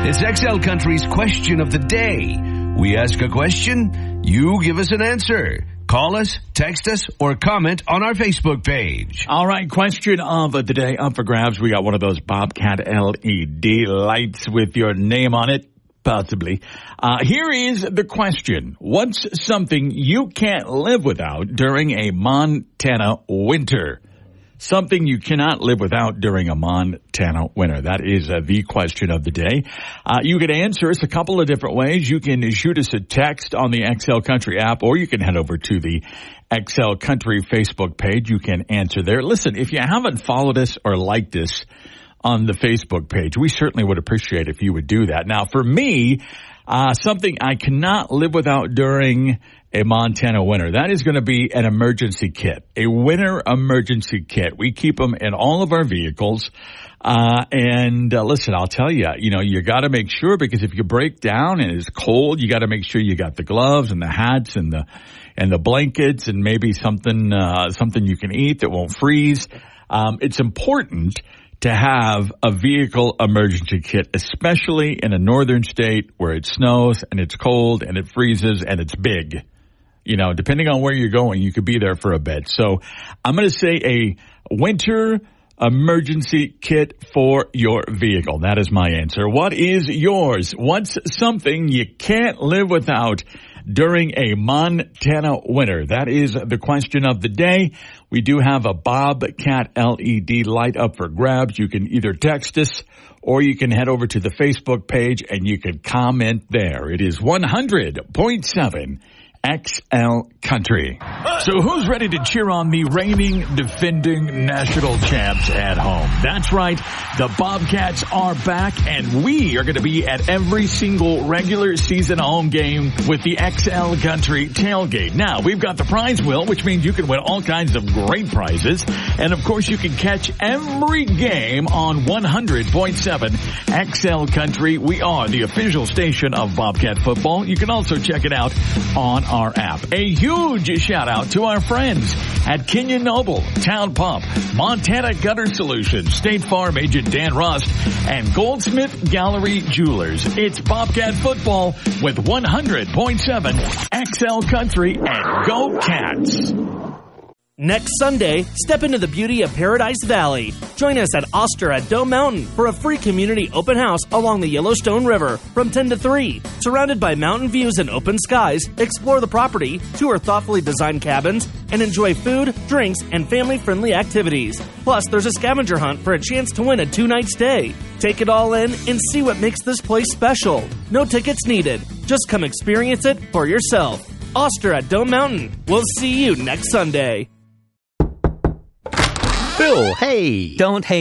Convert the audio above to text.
It's XL Country's Question of the Day. We ask a question, you give us an answer. Call us, text us, or comment on our Facebook page. All right, question of the day up for grabs. We got one of those Bobcat LED lights with your name on it, possibly. Here is the question. What's something you can't live without during a Montana winter? Something you cannot live without during a Montana winter. That is the question of the day. You can answer us a couple of different ways. You can shoot us a text on the XL Country app, or you can head over to the XL Country Facebook page. You can answer there. Listen, if you haven't followed us or liked us on the Facebook page, we certainly would appreciate if you would do that. Now, for me, something I cannot live without during a Montana winter, that is going to be an emergency kit, a winter emergency kit. We keep them in all of our vehicles. Listen, I'll tell you, you got to make sure, because if you break down and it's cold, you got to make sure you got the gloves and the hats and the blankets and maybe something you can eat that won't freeze. It's important to have a vehicle emergency kit, especially in a northern state where it snows and it's cold and it freezes and it's big. Depending on where you're going, you could be there for a bit. So I'm going to say a winter emergency kit for your vehicle. That is my answer. What is yours? What's something you can't live without during a Montana winter? That is the question of the day. We do have a Bobcat LED light up for grabs. You can either text us or you can head over to the Facebook page and you can comment there. It is 100.7 XL Country. So who's ready to cheer on the reigning, defending national champs at home? That's right. The Bobcats are back, and we are going to be at every single regular season home game with the XL Country tailgate. Now, we've got the prize wheel, which means you can win all kinds of great prizes. And, of course, you can catch every game on 100.7 XL Country. We are the official station of Bobcat football. You can also check it out on our app. A huge shout out to our friends at Kenyon Noble, Town Pump, Montana Gutter Solutions, State Farm agent Dan Rust, and Goldsmith Gallery Jewelers. It's Bobcat football with 100.7 XL Country, and go Cats! Next Sunday, step into the beauty of Paradise Valley. Join us at Oster at Dome Mountain for a free community open house along the Yellowstone River from 10 to 3. Surrounded by mountain views and open skies, explore the property, tour thoughtfully designed cabins, and enjoy food, drinks, and family-friendly activities. Plus, there's a scavenger hunt for a chance to win a 2-night stay. Take it all in and see what makes this place special. No tickets needed. Just come experience it for yourself. Oster at Dome Mountain. We'll see you next Sunday. Bill, hey. Don't hate.